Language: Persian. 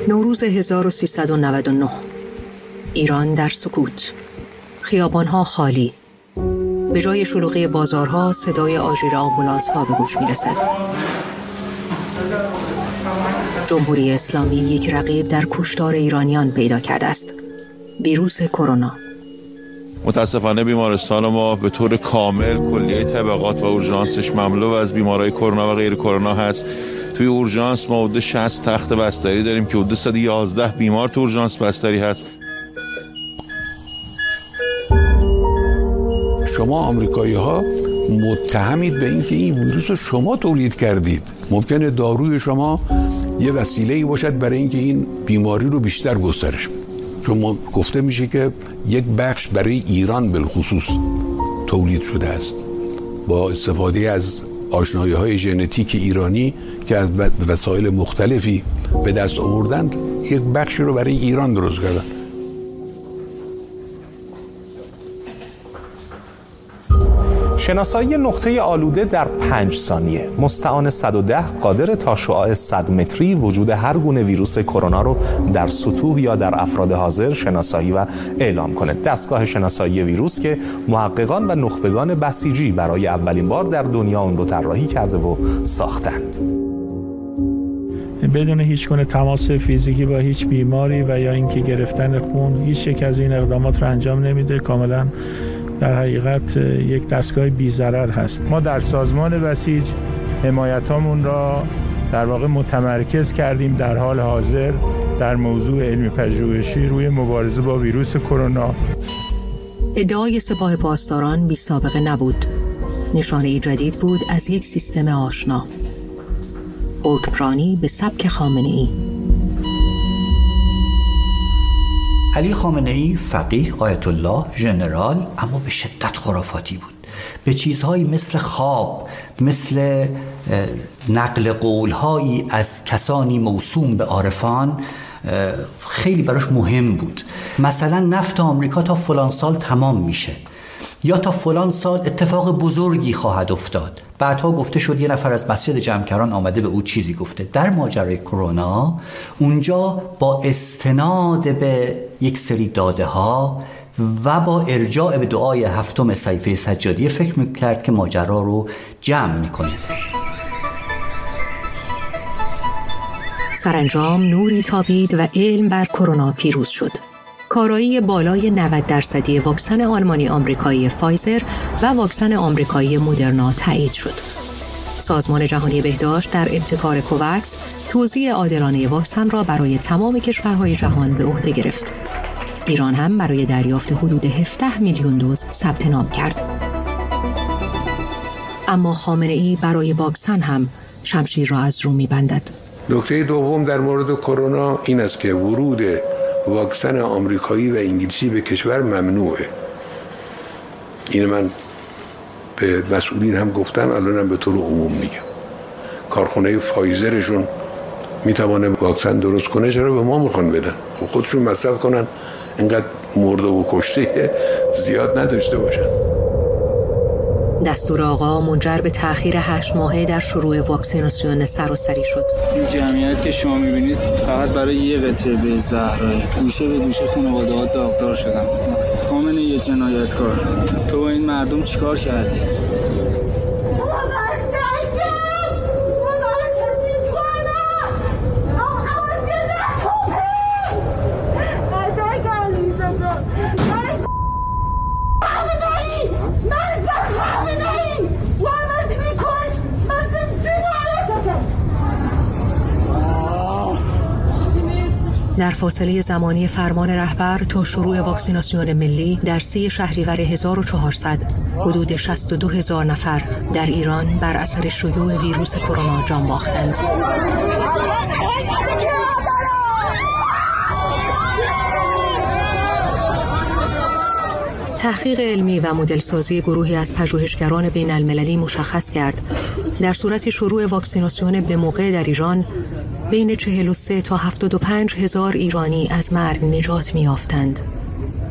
نوروز 1399. ایران در سکوت. خیابان‌ها خالی. به جای شلوغی بازارها صدای آژیر آمبولانس‌ها به گوش می‌رسد. جمهوری اسلامی یک رقیب در کشتار ایرانیان پیدا کرده است. ویروس کرونا. متاسفانه بیمارستان ما به طور کامل کلیه طبقات و اورژانسش مملو از بیمارای کرونا و غیر کرونا هست. توی اورژانس ما حدود 60 تخت بستری داریم که حدود 111 بیمار تو اورژانس بستری هست. شما آمریکایی‌ها متهمید به اینکه این ویروس رو شما تولید کردید. ممکنه داروی شما یه وسیله‌ای باشد برای اینکه این بیماری رو بیشتر گسترش بده. چون گفته میشه که یک بخش برای ایران بالخصوص تولید شده است با استفاده از آشنایی‌های ژنتیک ایرانی که از وسایل مختلفی به دست آوردند، یک بخشی رو برای ایران درست کردن. شناسایی نقطه آلوده در 5 ثانیه. مستعان 110 قادر تا شعاع 100 متری وجود هر گونه ویروس کرونا رو در سطوح یا در افراد حاضر شناسایی و اعلام کنه. دستگاه شناسایی ویروس که محققان و نخبگان بسیجی برای اولین بار در دنیا اون رو طراحی کرده و ساختند. بدون هیچ گونه تماس فیزیکی با هیچ بیماری و یا اینکه گرفتن خون، هیچ یک از این اقدامات رو انجام نمیده. کاملا در حقیقت یک دستگاه بی‌ضرر هست. ما در سازمان بسیج حمایتامون را در واقع متمرکز کردیم در حال حاضر در موضوع علمی پژوهشی روی مبارزه با ویروس کرونا. ادعای سپاه پاسداران بی سابقه نبود. نشانه جدید بود از یک سیستم آشنا. حکمرانی به سبک خامنه‌ای. علی خامنه‌ای فقیه، آیت الله، ژنرال، اما به شدت خرافاتی بود. به چیزهایی مثل خواب، مثل نقل قولهایی از کسانی موسوم به عارفان خیلی براش مهم بود. مثلا نفت آمریکا تا فلان سال تمام میشه یا تا فلان سال اتفاق بزرگی خواهد افتاد. بعدها گفته شد یه نفر از مسجد جمکران آمده به او چیزی گفته. در ماجرای کرونا اونجا با استناد به یک سری داده ها و با ارجاع به دعای 7 صحیفه سجادیه فکر میکرد که ماجرا رو جمع میکنه. سرانجام نوری تابید و علم بر کرونا پیروز شد. کارایی بالای 90% واکسن آلمانی آمریکایی فایزر و واکسن آمریکایی مدرنا تایید شد. سازمان جهانی بهداشت در ابتکار کووکس توزیع عادلانه واکسن را برای تمام کشورهای جهان به عهده گرفت. ایران هم برای دریافت حدود 17 میلیون دوز ثبت نام کرد. اما خامنه‌ای برای واکسن هم شمشیر را از رو می‌بندد. نکته دوم در مورد کرونا این است که ورود واکسن آمریکایی و انگلیسی به کشور ممنوعه. این من به مسئولین هم گفتم، الانم به طور عموم میگم. کارخونه فایزرشون میتونه واکسن درست کنه، چرا به ما میخوان بدن؟ خودشون مصرف کنن، اینقدر مرده و کشته زیاد نداشته باشن. دستور آقا منجر به تأخیر 8 ماهه در شروع واکسیناسیون سراسری شد. این جمعیت که شما میبینید فقط برای یه قطعه به زهرای گوشه به گوشه خانواده‌ها داغدار شدن. خامنه یه جنایتکار، تو با این مردم چیکار کردی؟ در فاصله زمانی فرمان رهبر تا شروع واکسیناسیون ملی در 3 شهریور 1400 حدود 62,000 نفر در ایران بر اثر شیوع ویروس کرونا جان باختند. تحقیق علمی و مدلسازی گروهی از پژوهشگران بین المللی مشخص کرد در صورت شروع واکسیناسیون به موقع در ایران بین 43 تا 75 هزار ایرانی از مرگ نجات می‌یافتند.